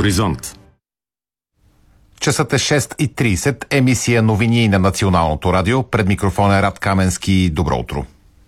Хоризонт. Часът е 6:30. Емисия новини на Националното радио. Пред микрофона е Рад Каменски. Добро утро.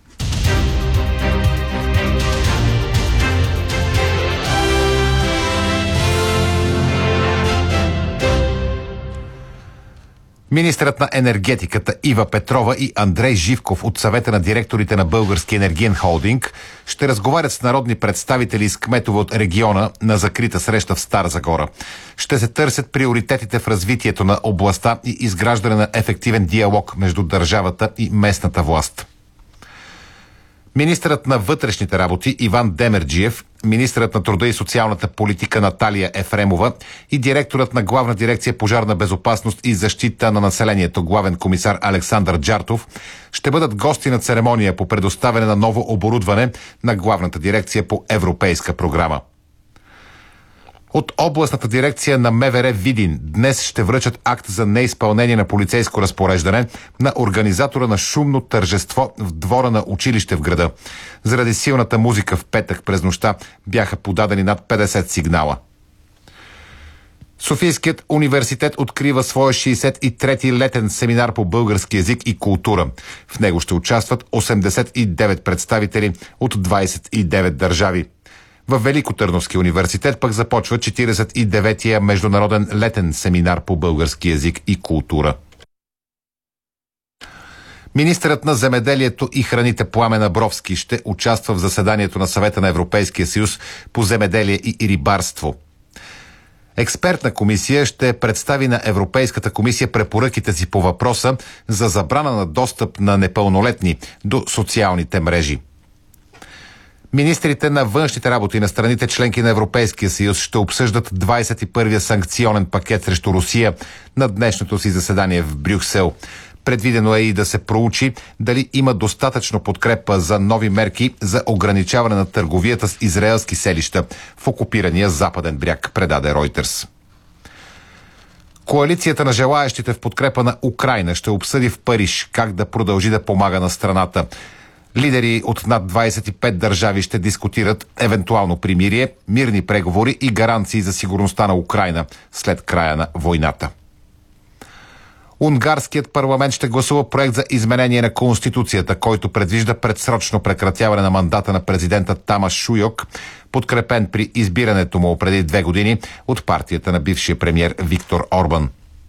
Министърът на енергетиката Ива Петрова и Андрей Живков от Съвета на директорите на Български енергиен холдинг ще разговарят с народни представители и с кметове от региона на закрита среща в Стара Загора. Ще се търсят приоритетите в развитието на областта и изграждане на ефективен диалог между държавата и местната власт. Министърът на вътрешните работи Иван Демерджиев, министърът на труда и социалната политика Наталия Ефремова и директорът на Главна дирекция пожарна безопасност и защита на населението главен комисар Александър Джартов ще бъдат гости на церемония по предоставяне на ново оборудване на Главната дирекция по европейска програма. От областната дирекция на МВР Видин днес ще връчат акт за неизпълнение на полицейско разпореждане на организатора на шумно тържество в двора на училище в града. Заради силната музика в петък през нощта бяха подадени над 50 сигнала. Софийският университет открива своя 63-ти летен семинар по български език и култура. В него ще участват 89 представители от 29 държави. В Великотърновския университет пък започва 49-тия международен летен семинар по български език и култура. Министърът на земеделието и храните Пламен Абровски ще участва в заседанието на Съвета на Европейския съюз по земеделие и рибарство. Експертна комисия ще представи на Европейската комисия препоръките си по въпроса за забрана на достъп на непълнолетни до социалните мрежи. Министрите на външните работи на страните членки на Европейския съюз ще обсъждат 21-я санкционен пакет срещу Русия на днешното си заседание в Брюксел. Предвидено е и да се проучи дали има достатъчно подкрепа за нови мерки за ограничаване на търговията с израелски селища в окупирания западен бряг, предаде Ройтерс. Коалицията на желаещите в подкрепа на Украйна ще обсъди в Париж как да продължи да помага на страната. Лидери от над 25 държави ще дискутират евентуално примирие, мирни преговори и гаранции за сигурността на Украйна след края на войната. Унгарският парламент ще гласува проект за изменение на Конституцията, който предвижда предсрочно прекратяване на мандата на президента Тамаш Шуйок, подкрепен при избирането му преди 2 години от партията на бившия премиер Виктор Орбан.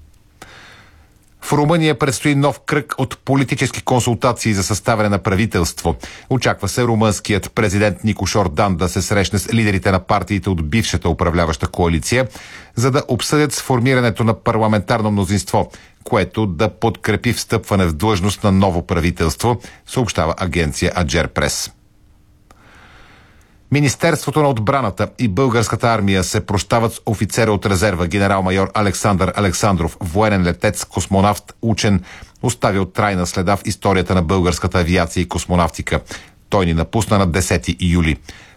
В Румъния предстои нов кръг от политически консултации за съставяне на правителство. Очаква се румънският президент Никош Ордан да се срещне с лидерите на партиите от бившата управляваща коалиция, за да обсъдят сформирането на парламентарно мнозинство, което да подкрепи встъпване в длъжност на ново правителство, съобщава агенция Аджер Прес. Министерството на отбраната и българската армия се прощават с офицера от резерва генерал-майор Александър Александров, военен летец, космонавт, учен, оставил трайна следа в историята на българската авиация и космонавтика. Той ни напусна на 10 юли.